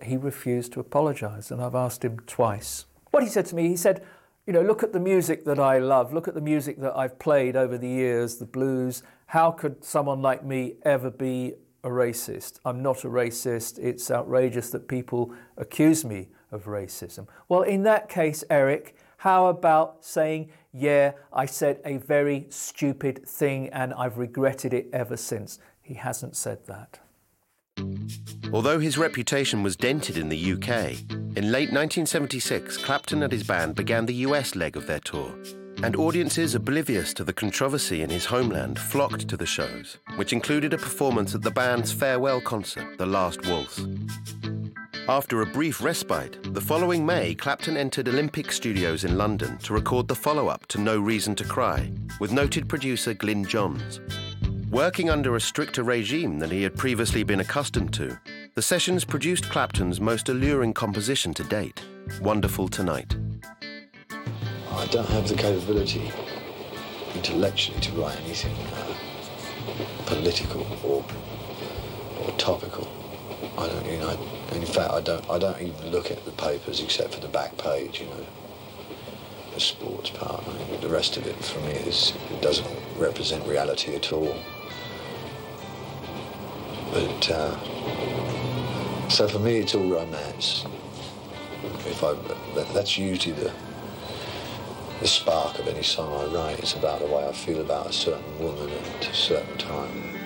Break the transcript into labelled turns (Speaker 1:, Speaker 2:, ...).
Speaker 1: he refused to apologise, and I've asked him twice. What he said to me, he said, you know, look at the music that I love, look at the music that I've played over the years, the blues. How could someone like me ever be a racist? I'm not a racist. It's outrageous that people accuse me of racism. Well, in that case, Eric, how about saying, yeah, I said a very stupid thing and I've regretted it ever since? He hasn't said that.
Speaker 2: Although his reputation was dented in the UK, in late 1976, Clapton and his band began the US leg of their tour, and audiences oblivious to the controversy in his homeland flocked to the shows, which included a performance at the band's farewell concert, The Last Waltz. After a brief respite, the following May, Clapton entered Olympic Studios in London to record the follow-up to No Reason to Cry with noted producer Glyn Johns. Working under a stricter regime than he had previously been accustomed to, the sessions produced Clapton's most alluring composition to date, Wonderful Tonight.
Speaker 3: I don't have the capability intellectually to write anything political or topical. I don't, you know. In fact, I don't even look at the papers except for the back page, you know, the sports part. I mean, the rest of it for me it doesn't represent reality at all. But so for me, it's all romance. That's usually the spark of any song I write. It's about the way I feel about a certain woman at a certain time.